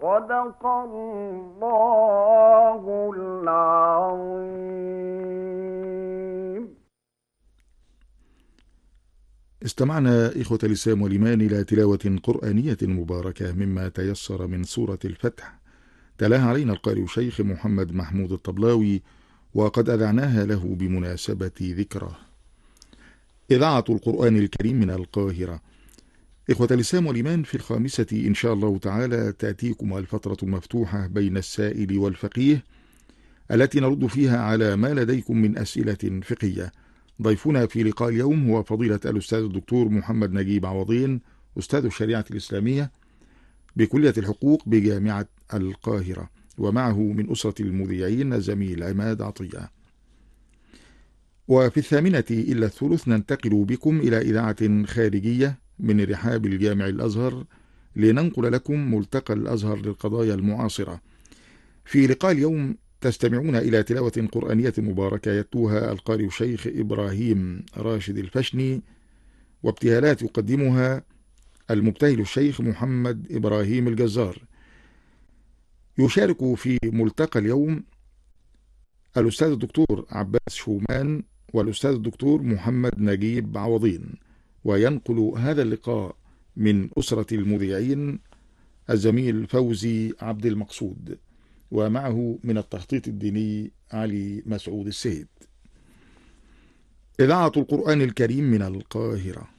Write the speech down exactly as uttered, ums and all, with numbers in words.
صدق الله العظيم. استمعنا إخوة الإسلام والإيمان إلى تلاوة قرآنية مباركة مما تيسر من سورة الفتح، تلاها علينا القارئ شيخ محمد محمود الطبلاوي، وقد أذعناها له بمناسبة ذكرى إذاعة القرآن الكريم من القاهرة. إخوة الإسلام والإيمان، في الخامسة إن شاء الله تعالى تأتيكم الفترة المفتوحة بين السائل والفقيه، التي نرد فيها على ما لديكم من أسئلة فقهية. ضيفنا في لقاء اليوم هو فضيلة الأستاذ الدكتور محمد نجيب عوضين، أستاذ الشريعة الإسلامية بكلية الحقوق بجامعة القاهرة، ومعه من أسرة المذيعين الزميل عماد عطية. وفي الثامنة إلا الثلث ننتقل بكم إلى إذاعة خارجية من رحاب الجامع الأزهر لننقل لكم ملتقى الأزهر للقضايا المعاصرة. في لقاء اليوم تستمعون إلى تلاوة قرآنية مباركة يتلوها القارئ الشيخ إبراهيم راشد الفشني، وابتهالات يقدمها المبتهل الشيخ محمد إبراهيم الجزار. يشارك في ملتقى اليوم الأستاذ الدكتور عباس شومان والأستاذ الدكتور محمد نجيب عوضين، وينقل هذا اللقاء من أسرة المذيعين الزميل فوزي عبد المقصود، ومعه من التخطيط الديني علي مسعود السيد. إذاعة القرآن الكريم من القاهرة.